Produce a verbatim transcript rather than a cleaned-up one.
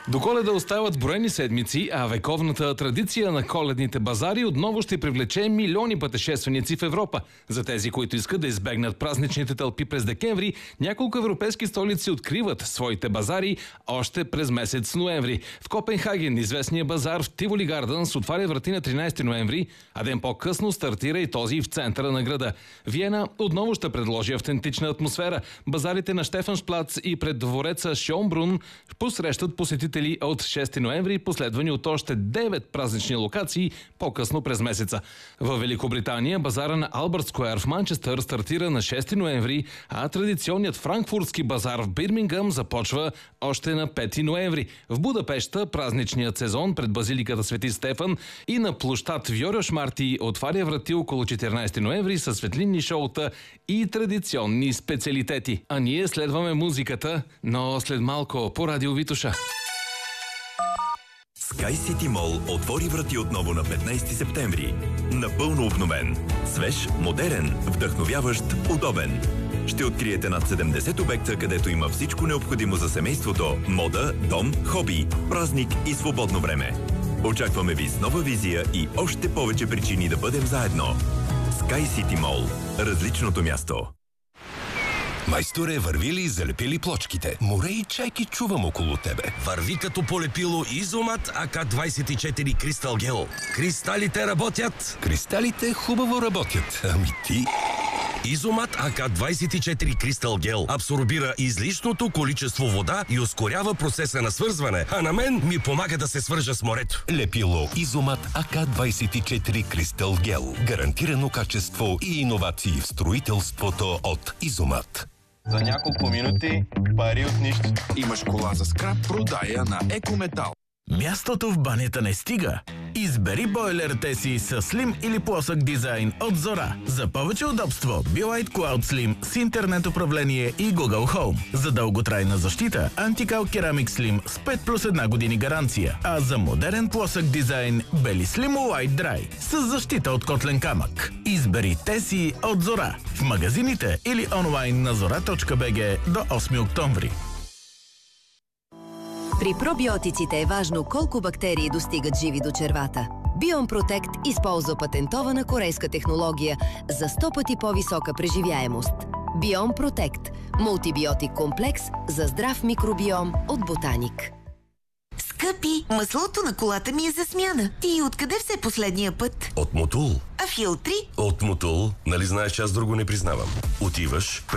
До Коледа остават броени седмици, а вековната традиция на коледните базари отново ще привлече милиони пътешественици в Европа. За тези, които искат да избегнат празничните тълпи през декември, няколко европейски столици откриват своите базари още през месец ноември. В Копенхаген известният базар в Тиволи Гарденс отваря врати на тринайсети ноември, а ден по-късно стартира и този в центъра на града. Виена отново ще предложи автентична атмосфера. Базарите на Штефаншплац и пред двореца Шьонбрун посрещат посетители от шести ноември, последвани от още девет празнични локации по-късно през месеца. В Великобритания базара на Албърт Скуер в Манчестър стартира на шести ноември, а традиционният франкфуртски базар в Бирмингъм започва още на пети ноември. В Будапеща празничният сезон пред базиликата Свети Стефан и на площад Вьорьошмарти отваря врати около четиринайсети ноември със светлинни шоута и традиционни специалитети. А ние следваме музиката, но след малко по Радио Витоша. SkyCity Mall отвори врати отново на петнайсети септември. Напълно обновен, свеж, модерен, вдъхновяващ, удобен. Ще откриете над седемдесет обекта, където има всичко необходимо за семейството, мода, дом, хоби, празник и свободно време. Очакваме ви с нова визия и още повече причини да бъдем заедно. SkyCity Mall. Различното място. Майсторе, върви ли и залепи ли плочките? Море и чайки чувам около тебе. Върви като полепило Изомат А К двайсет и четири Кристал Гел. Кристалите работят. Кристалите хубаво работят. Ами ти... Изомат А К двайсет и четири Кристал Гел абсорбира излишното количество вода и ускорява процеса на свързване, а на мен ми помага да се свържа с морето. Лепило Изомат А К двайсет и четири Кристал Гел. Гарантирано качество и иновации в строителството от Изомат. За няколко минути пари от нищо. Имаш кола за скрап, продая на Екометал. Мястото в банята не стига. Избери бойлерите си с слим или плосък дизайн от Зора. За повече удобство Be-Lite Cloud Slim с интернет управление и Google Home. За дълготрайна защита Anti-Cal Ceramic Slim с пет плюс една години гаранция. А за модерен плосък дизайн Beli Slim White Dry с защита от котлен камък. Избери те си от Зора в магазините или онлайн на зора точка би джи до осми октомври. При пробиотиците е важно колко бактерии достигат живи до червата. Биом Протект използва патентована корейска технология за сто пъти по-висока преживяемост. Биом Протект – мултибиотик комплекс за здрав микробиом от Ботаник. Скъпи, маслото на колата ми е за смяна. Ти откъде все последния път? От Мотул. А филтри? От Мотул. Нали знаеш, че аз друго не признавам. Отиваш...